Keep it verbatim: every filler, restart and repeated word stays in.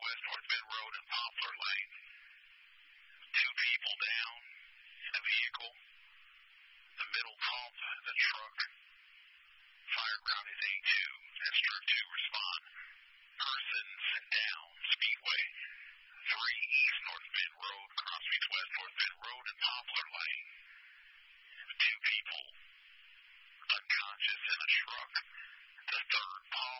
West North Bend Road and Poplar Lane. Two people down in a vehicle. The middle column, the truck